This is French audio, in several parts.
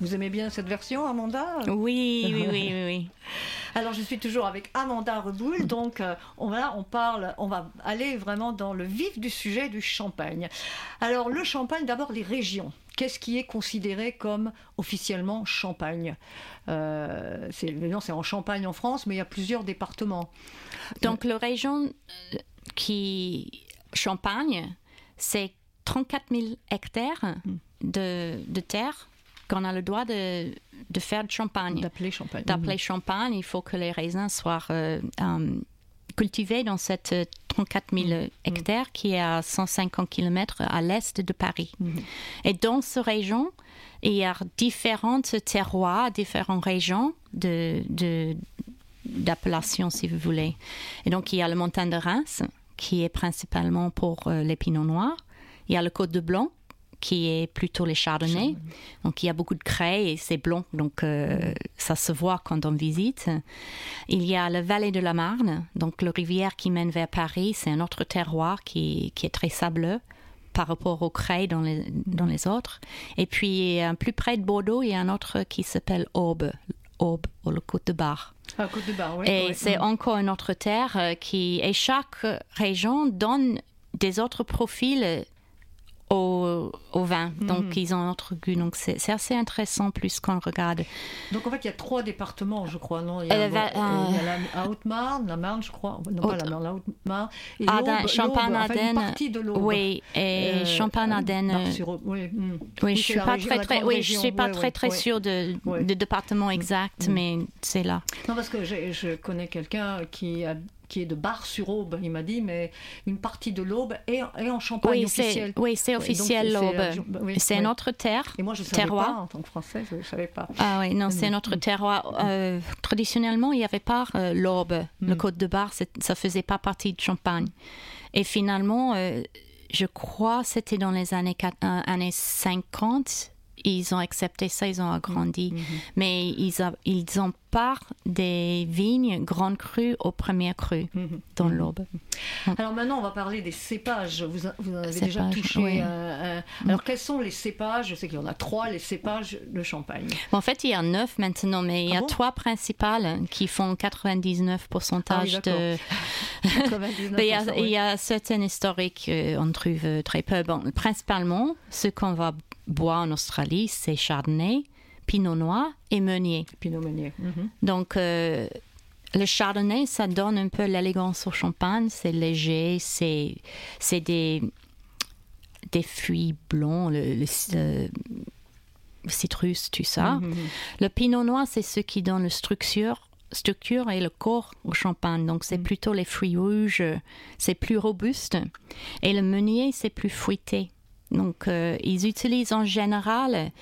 Vous aimez bien cette version, Amanda? Oui. Alors, je suis toujours avec Amanda Reboul, donc on va aller vraiment dans le vif du sujet du champagne. Alors, le champagne, d'abord les régions. Qu'est-ce qui est considéré comme officiellement champagne? C'est en Champagne en France, mais il y a plusieurs départements. Donc, la région qui Champagne, c'est 34 000 hectares de terre qu'on a le droit de faire de champagne. D'appeler champagne. D'appeler champagne, il faut que les raisins soient cultivés dans cette 34 000 hectares qui est à 150 km à l'est de Paris. Et dans cette région, il y a différents terroirs, différentes régions d'appellation, si vous voulez. Et donc, il y a la montagne de Reims, qui est principalement pour les pinots noirs. Il y a le Côte de Blanc, qui est plutôt les chardonnays. Donc, il y a beaucoup de craie et c'est blanc, donc ça se voit quand on visite. Il y a la vallée de la Marne, donc la rivière qui mène vers Paris, c'est un autre terroir qui est très sableux par rapport aux craie dans les autres. Et puis, plus près de Bordeaux, il y a un autre qui s'appelle Aube, ou le Côte de Bar. Ah, Côte de Bar, oui. Et c'est encore une autre terre et chaque région donne des autres profils au vin. Donc, ils ont un autre goût. Donc, c'est assez intéressant plus qu'on regarde. Donc, en fait, il y a 3 départements, je crois, non? Il y a la Haute-Marne, la Marne, je crois. Non, pas la Marne, la Haute-Marne. Et Champagne-Ardenne. Une partie de l'Aube. Oui, et Champagne-Ardenne. Oui, je suis pas très sûre du département exact, mais c'est là. Non, parce que je connais quelqu'un qui est de Bar-sur-Aube, il m'a dit, mais une partie de l'Aube est en Champagne officiel. C'est officiel, l'Aube. C'est une autre terre. Et moi, je ne savais pas, en tant que Français, je ne savais pas. Ah oui, non, c'est notre terroir. Traditionnellement, il n'y avait pas l'Aube. Le Côte de Bar, ça ne faisait pas partie de Champagne. Et finalement, je crois que c'était dans les années 50, ils ont accepté ça, ils ont agrandi. Mais ils ont part des vignes grandes crues aux premières crues dans l'Aube. Alors maintenant, on va parler des cépages. Vous en avez déjà touché. Oui. Alors, quels sont les cépages? Je sais qu'il y en a 3, les cépages de Champagne. En fait, il y a 9 maintenant, mais il y a 3 principales qui font 99% de... 99%, il y a certains historiques, on trouve très peu. Bon, principalement, ce qu'on va boire en Australie, c'est Chardonnay, Pinot Noir et Meunier. Pinot Meunier. Donc, le Chardonnay, ça donne un peu l'élégance au champagne. C'est léger, c'est des fruits blancs, le citrus, tout ça. Le Pinot Noir, c'est ce qui donne la structure et le corps au champagne. Donc, c'est plutôt les fruits rouges, c'est plus robuste. Et le Meunier, c'est plus fruité. Donc, ils utilisent en général...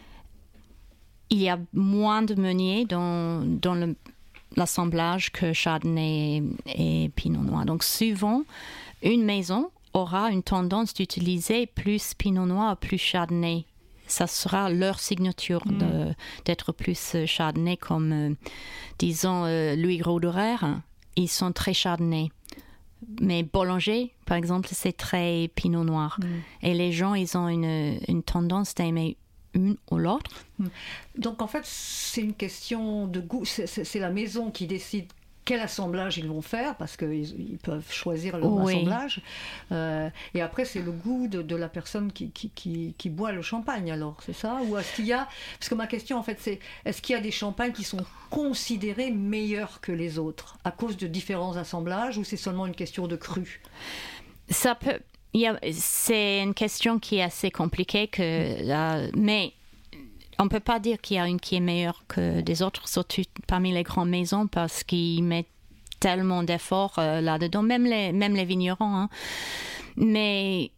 Il y a moins de meunier dans l'assemblage que Chardonnay et Pinot Noir. Donc, souvent, une maison aura une tendance d'utiliser plus Pinot Noir, plus Chardonnay. Ça sera leur signature d'être plus Chardonnay, comme, disons, Louis Roederer. Ils sont très Chardonnay. Mais Boulanger, par exemple, c'est très Pinot Noir. Et les gens, ils ont une tendance d'aimer une ou l'autre. Donc en fait, c'est une question de goût. C'est la maison qui décide quel assemblage ils vont faire, parce qu'ils peuvent choisir leur assemblage. Et après, c'est le goût de la personne qui boit le champagne, alors, c'est ça? Ou est-ce qu'il y a... Parce que ma question, en fait, c'est est-ce qu'il y a des champagnes qui sont considérés meilleurs que les autres à cause de différents assemblages, ou c'est seulement une question de cru? Ça peut... C'est une question qui est assez compliquée, mais on ne peut pas dire qu'il y a une qui est meilleure que des autres, surtout parmi les grandes maisons, parce qu'ils mettent tellement d'efforts là-dedans, même les vignerons. Hein. Mais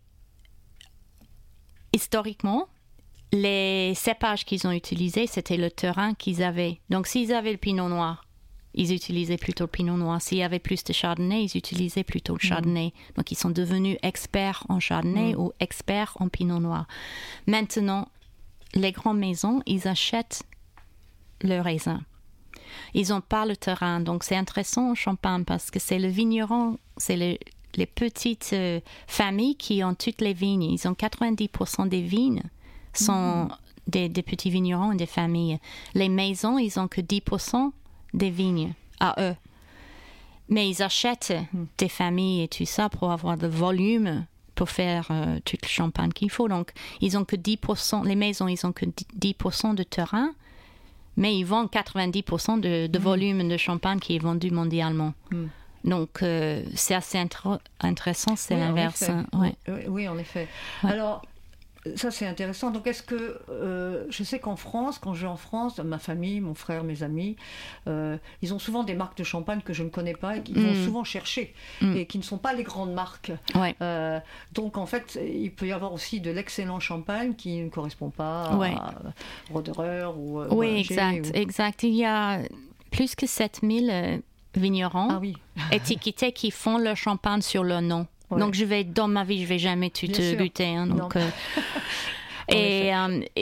historiquement, les cépages qu'ils ont utilisés, c'était le terrain qu'ils avaient. Donc, s'ils avaient le Pinot Noir, ils utilisaient plutôt le Pinot Noir. S'il y avait plus de Chardonnay, ils utilisaient plutôt le Chardonnay. Donc, ils sont devenus experts en Chardonnay ou experts en Pinot Noir. Maintenant, les grandes maisons, ils achètent le raisin. Ils n'ont pas le terrain. Donc, c'est intéressant en Champagne parce que c'est le vigneron, c'est les petites familles qui ont toutes les vignes. Ils ont 90% des vignes sont des petits vignerons et des familles. Les maisons, ils n'ont que 10% des vignes à eux. Mais ils achètent des familles et tout ça pour avoir le volume pour faire tout le champagne qu'il faut. Donc, ils ont que 10%, les maisons, ils ont que 10% de terrain, mais ils vendent 90% de volume de champagne qui est vendu mondialement. Donc, c'est assez intéressant, c'est l'inverse. Oui, en effet. Ouais. Alors, ça, c'est intéressant. Donc, est-ce que... je sais qu'en France, quand je vais en France, ma famille, mon frère, mes amis, ils ont souvent des marques de champagne que je ne connais pas et qu'ils vont souvent chercher et qui ne sont pas les grandes marques. Ouais. Donc, en fait, il peut y avoir aussi de l'excellent champagne qui ne correspond pas à Roederer ou... Oui, exact. Il y a plus que 7000 vignerons étiquetés qui font leur champagne sur leur nom. Ouais. Donc, dans ma vie, je ne vais jamais tout goûter. Hein, donc, et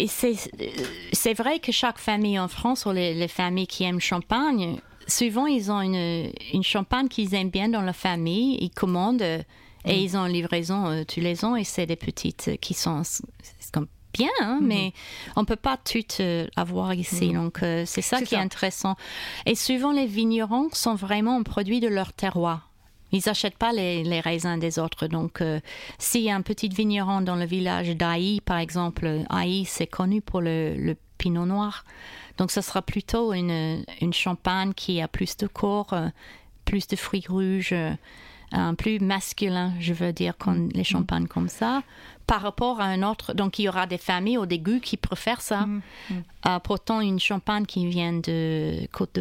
c'est vrai que chaque famille en France, ou les familles qui aiment champagne, souvent, ils ont une champagne qu'ils aiment bien dans la famille. Ils commandent et ils ont une livraison tous les ans. Et c'est des petites qui sont comme bien, hein, mais on ne peut pas tout avoir ici. Donc, c'est ça qui est intéressant. Et souvent, les vignerons sont vraiment un produit de leur terroir. Ils n'achètent pas les raisins des autres. Donc, s'il y a un petit vigneron dans le village d'Ailly, par exemple, Ailly, c'est connu pour le pinot noir. Donc, ce sera plutôt une champagne qui a plus de corps, plus de fruits rouges, plus masculin, je veux dire, les champagnes comme ça, par rapport à un autre. Donc, il y aura des familles ou des goûts qui préfèrent ça. Pourtant, une champagne qui vient de Côte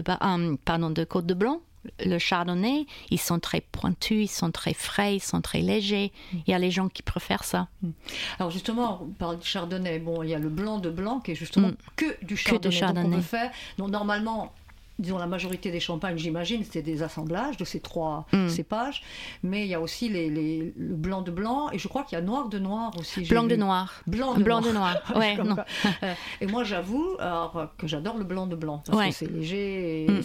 de Blanc, le chardonnay, ils sont très pointus, ils sont très frais, ils sont très légers. Il y a les gens qui préfèrent ça. Alors justement, on parle de chardonnay. Bon, il y a le blanc de blanc qui est justement que du chardonnay. Donc on peut faire. Donc normalement, disons la majorité des champagnes, j'imagine, c'est des assemblages de ces trois cépages. Mais il y a aussi le blanc de blanc et je crois qu'il y a noir de noir aussi. Blanc de noir. Blanc de noir. Ouais, non. Et moi, j'avoue que j'adore le blanc de blanc parce que c'est léger et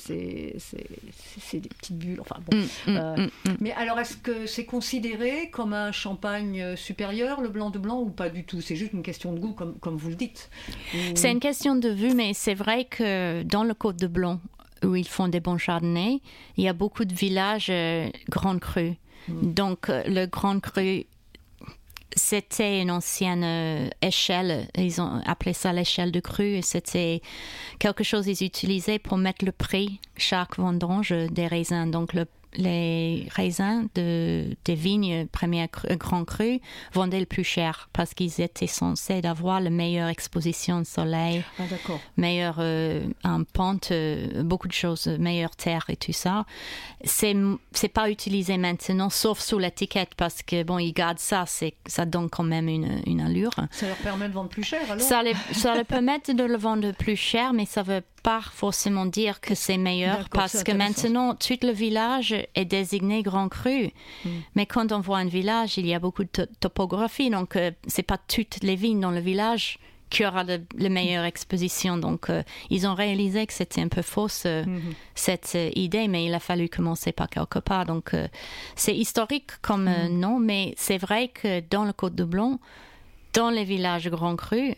c'est des petites bulles. Enfin bon. Mais alors, est-ce que c'est considéré comme un champagne supérieur, le blanc de blanc, ou pas du tout? C'est juste une question de goût, comme vous le dites. C'est une question de vue, mais c'est vrai que dans le Côte de Blanc, où ils font des bons chardonnays, il y a beaucoup de villages Grand Cru. Donc, le Grand Cru, c'était une ancienne échelle. Ils ont appelé ça l'échelle de cru. Et c'était quelque chose qu'ils utilisaient pour mettre le prix chaque vendange des raisins. Donc, les raisins des vignes première Grand Cru vendaient le plus cher parce qu'ils étaient censés avoir la meilleure exposition de soleil, meilleure pente, beaucoup de choses, meilleure terre et tout ça. C'est pas utilisé maintenant, sauf sous l'étiquette parce que bon, ils gardent ça, ça donne quand même une allure. Ça leur permet de vendre plus cher alors? Ça leur permet de le vendre plus cher, mais ça veut pas forcément dire que c'est meilleur parce que maintenant tout le village est désigné Grand Cru. Mais quand on voit un village, il y a beaucoup de topographie, donc c'est pas toutes les vignes dans le village qui aura la meilleure exposition. Donc ils ont réalisé que c'était un peu fausse cette idée, mais il a fallu commencer par quelque part. Donc c'est historique comme nom, mais c'est vrai que dans le Côte de Blanc, dans les villages Grand Cru,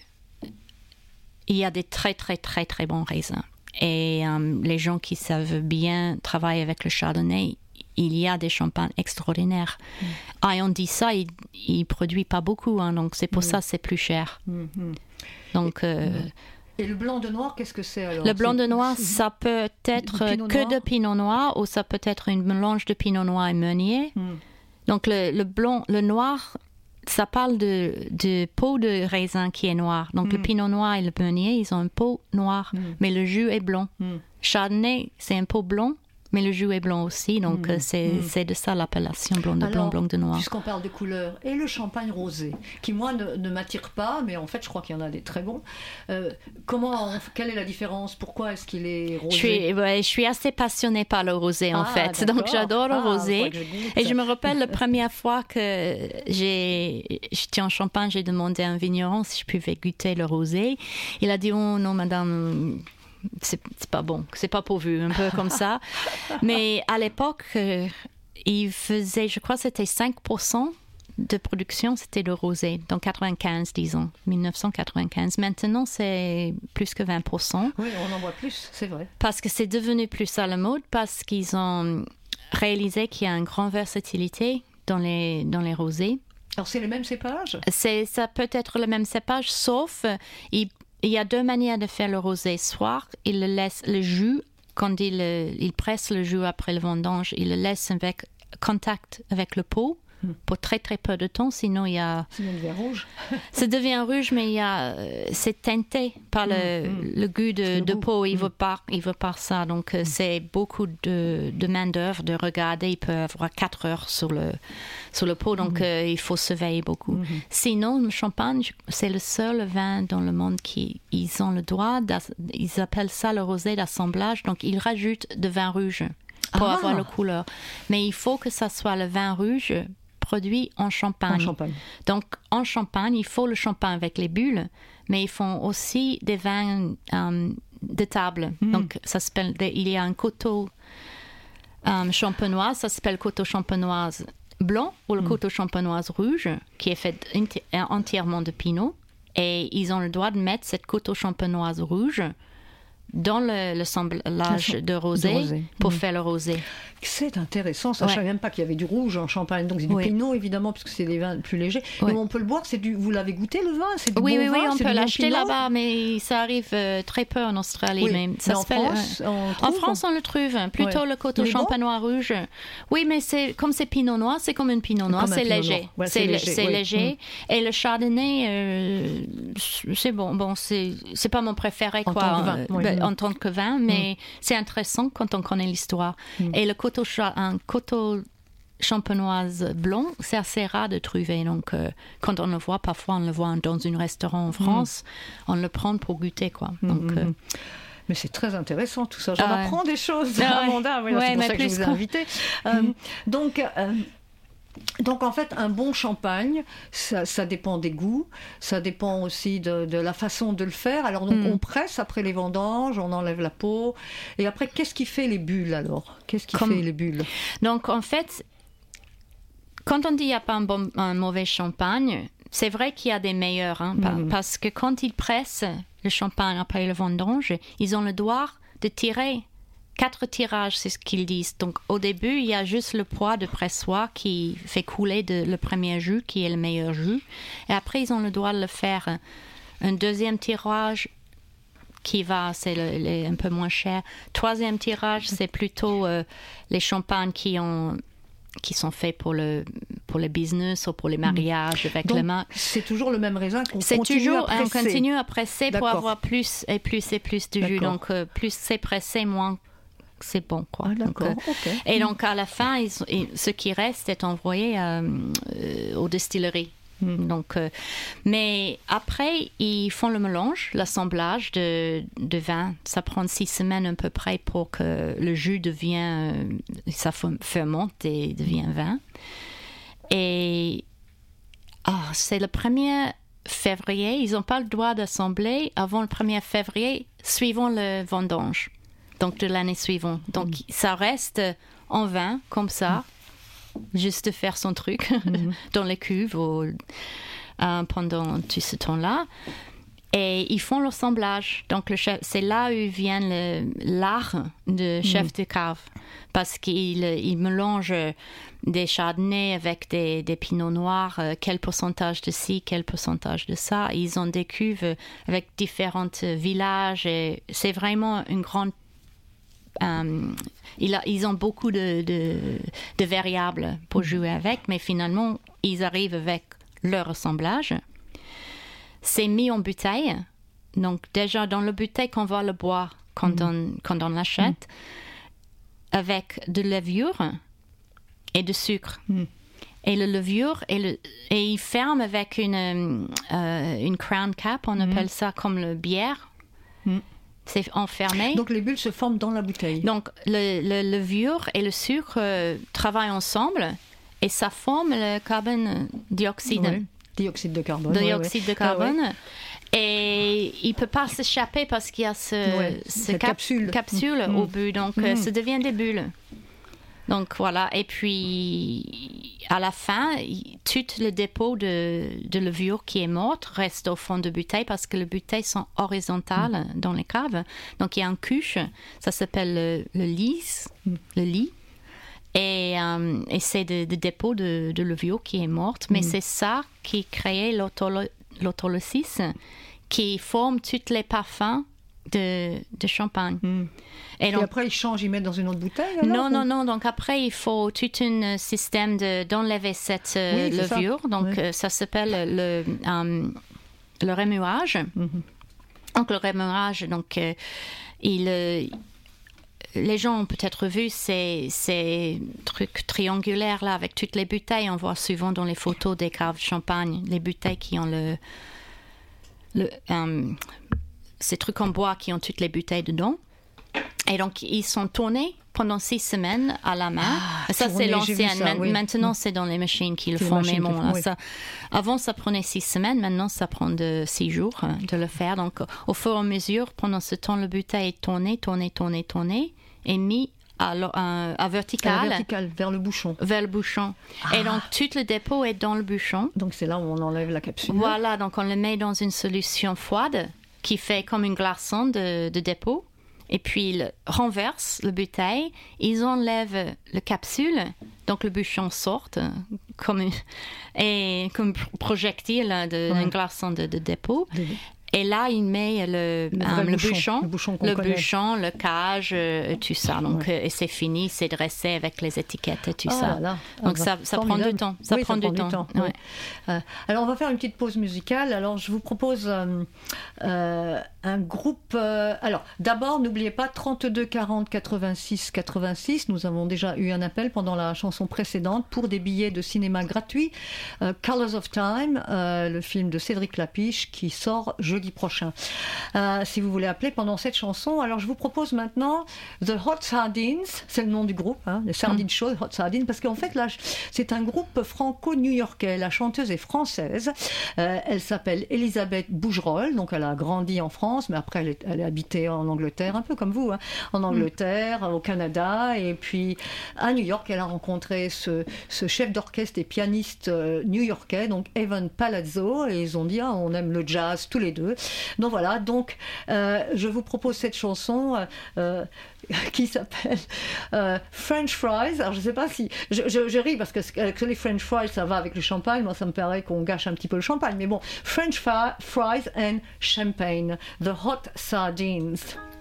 il y a des très, très, très, très bons raisins. Et les gens qui savent bien travailler avec le chardonnay, il y a des champagnes extraordinaires. Et on dit ça, il ne produit pas beaucoup, hein, donc c'est pour ça que c'est plus cher. Donc... Et le blanc de noir, qu'est-ce que c'est alors? Le blanc de noir, ça peut être que de pinot noir ou ça peut être une mélange de pinot noir et meunier. Donc le noir... Ça parle de peau de raisin qui est noire. Donc, le pinot noir et le meunier, ils ont une peau noire, mais le jus est blanc. Chardonnay, c'est un peau blanc, mais le jus est blanc aussi. Donc, c'est de ça l'appellation blanc de blanc, blanc de noir. Puisqu'on parle de couleur, et le champagne rosé, qui, moi, ne m'attire pas, mais en fait, je crois qu'il y en a des très bons. Quelle est la différence? Pourquoi est-ce qu'il est rosé? Je suis assez passionnée par le rosé, en fait. Donc, j'adore le rosé. Et je me rappelle la première fois que j'étais en Champagne, j'ai demandé à un vigneron si je pouvais goûter le rosé. Il a dit, oh non, madame... C'est pas bon, c'est pas pourvu, un peu comme ça. Mais à l'époque, il faisait, je crois que c'était 5% de production, c'était le rosé, dans 95, disons, 1995. Maintenant, c'est plus que 20%. Oui, on en voit plus, c'est vrai. Parce que c'est devenu plus à la mode, parce qu'ils ont réalisé qu'il y a une grande versatilité dans les rosés. Alors, c'est les mêmes cépages ? Ça peut être le même cépage, sauf il y a deux manières de faire le rosé. Soit il le laisse le jus, quand il presse le jus après le vendange, il le laisse avec contact avec le pot pour très très peu de temps, sinon il y a... Sinon il devient rouge. Ça devient rouge, mais c'est teinté par le goût de peau. Il veut pas ça. Donc c'est beaucoup de main d'œuvre de regarder. Il peut avoir 4 heures sur le pot, donc il faut surveiller beaucoup. Sinon, le champagne, c'est le seul vin dans le monde ils ont le droit, ils appellent ça le rosé d'assemblage. Donc ils rajoutent de vin rouge pour avoir la couleur. Mais il faut que ça soit le vin rouge produit en Champagne. Donc, en Champagne, il faut le champagne avec les bulles, mais ils font aussi des vins de table. Donc, ça s'appelle, il y a un coteau champenois, ça s'appelle coteau champenoise blanc ou le coteau champenoise rouge, qui est fait entièrement de pinot. Et ils ont le droit de mettre cette coteau champenoise rouge dans le semblage de rosé pour faire le rosé. C'est intéressant, ça. Je ne savais même pas qu'il y avait du rouge en Champagne, donc c'est du pinot évidemment, puisque c'est des vins plus légers. Mais on peut le boire, vous l'avez goûté le vin? C'est du bon vin, on peut l'acheter là-bas, mais ça arrive très peu en Australie. Mais en France, on le trouve, plutôt le coteau champenois rouge. Oui, mais comme c'est pinot noir, c'est comme une pinot noir, c'est léger. C'est léger. Et le chardonnay, c'est bon, c'est pas mon préféré en tant que vin, mais c'est intéressant quand on connaît l'histoire. Et le coteau champenoise blanc, c'est assez rare de trouver. Donc, quand on le voit, parfois on le voit dans un restaurant en France, on le prend pour goûter, quoi. Donc, mais c'est très intéressant tout ça. J'en apprends des choses, Amanda. C'est pour ça que je vous ai invité. Donc en fait, un bon champagne, ça dépend des goûts, ça dépend aussi de la façon de le faire. Alors donc on presse après les vendanges, on enlève la peau. Et après, qu'est-ce qui fait les bulles alors ? Qu'est-ce qui fait les bulles ? Donc en fait, quand on dit qu'il n'y a pas un mauvais champagne, c'est vrai qu'il y a des meilleurs. Parce que quand ils pressent le champagne après le vendange, ils ont le droit de tirer 4 tirages, c'est ce qu'ils disent. Donc, au début, il y a juste le poids de pressoir qui fait couler le premier jus, qui est le meilleur jus. Et après, ils ont le droit de le faire un deuxième tirage c'est un peu moins cher. Troisième tirage, c'est plutôt les champagnes qui sont faits pour le business ou pour les mariages avec les mains. C'est toujours le même raisin qu'on continue à presser pour avoir plus et plus et plus de jus. Donc, plus c'est pressé, moins c'est bon, quoi. Et donc à la fin, ce qui reste est envoyé aux distilleries. Donc, mais après, ils font le mélange, l'assemblage de vin. Ça prend 6 semaines à peu près pour que le jus ça fermente et devient vin. Et c'est le 1er février. Ils n'ont pas le droit d'assembler avant le 1er février, suivant le vendange. Donc, de l'année suivante. Donc, ça reste en vin, comme ça, juste de faire son truc dans les cuves pendant tout ce temps-là. Et ils font l'assemblage. Donc, c'est là où vient l'art de chef de cave. Parce qu'il mélange des chardonnays avec des pinots noirs, quel pourcentage de ci, quel pourcentage de ça. Ils ont des cuves avec différents villages. Et c'est vraiment une grande... ils ont beaucoup de variables pour jouer avec, mais finalement, ils arrivent avec leur assemblage. C'est mis en bouteille. Donc, déjà, dans la bouteille, qu'on va le boire quand on l'achète, avec de levure et de sucre. Et le levure, et il ferme avec une crown cap, on appelle ça comme le bière. C'est enfermé. Donc les bulles se forment dans la bouteille. Donc le levure et le sucre travaillent ensemble et ça forme le carbone dioxyde. Dioxyde de carbone. De carbone. Et il ne peut pas s'échapper parce qu'il y a cette capsule au bout. Donc ça devient des bulles. Donc voilà, et puis à la fin, tout le dépôt de levure qui est morte reste au fond de bouteille parce que les bouteilles sont horizontales dans les caves. Donc il y a une couche, ça s'appelle le lit. Et c'est des dépôts de levure qui est morte. Mais c'est ça qui crée l'autolysis, qui forme tous les parfums de champagne. Et donc, après, ils mettent dans une autre bouteille alors, Non. Donc après, il faut tout un système d'enlever cette levure. Ça. Donc ça s'appelle le remuage. Donc le remuage, donc les gens ont peut-être vu ces trucs triangulaires là avec toutes les bouteilles. On voit souvent dans les photos des caves de champagne les bouteilles qui ont ces trucs en bois qui ont toutes les bouteilles dedans. Et donc, ils sont tournés pendant 6 semaines à la main. Ça, c'est l'ancienne. Maintenant, c'est dans les machines qui le font. Mais bon, avant, ça prenait 6 semaines. Maintenant, ça prend 6 jours de le faire. Donc, au fur et à mesure, pendant ce temps, la bouteille est tournée et mis à vertical, vers le bouchon. Et donc, tout le dépôt est dans le bouchon. Donc, c'est là où on enlève la capsule. Voilà, donc on le met dans une solution froide qui fait comme une glaçon de dépôt. Et puis, ils renversent la bouteille. Ils enlèvent la capsule. Donc, le bouchon sort comme projectile d'un glaçon de dépôt. Et là, il met le bouchon, le cage, tout ça. Donc, et c'est fini, c'est dressé avec les étiquettes et tout ça. Là. Donc, ça prend du temps. Ça prend du temps. Ouais. Alors, on va faire une petite pause musicale. Alors, je vous propose un groupe... alors, d'abord, n'oubliez pas 32 40 86 86. Nous avons déjà eu un appel pendant la chanson précédente pour des billets de cinéma gratuits. Colors of Time, le film de Cédric Lapiche qui sort jeudi prochain. Si vous voulez appeler pendant cette chanson, alors je vous propose maintenant The Hot Sardines, c'est le nom du groupe, les Sardines chaudes, Hot Sardines, parce qu'en fait là, c'est un groupe franco-new-yorkais. La chanteuse est française, elle s'appelle Elisabeth Bougerolles, donc elle a grandi en France, mais après elle est habitée en Angleterre, un peu comme vous, en Angleterre, au Canada, et puis à New York, elle a rencontré ce chef d'orchestre et pianiste new-yorkais, donc Evan Palazzo, et ils ont dit on aime le jazz tous les deux. Donc voilà, je vous propose cette chanson qui s'appelle French Fries. Alors je ne sais pas si... Je ris parce que les French Fries, ça va avec le champagne. Moi, ça me paraît qu'on gâche un petit peu le champagne. Mais bon, French Fries and Champagne, The Hot Sardines.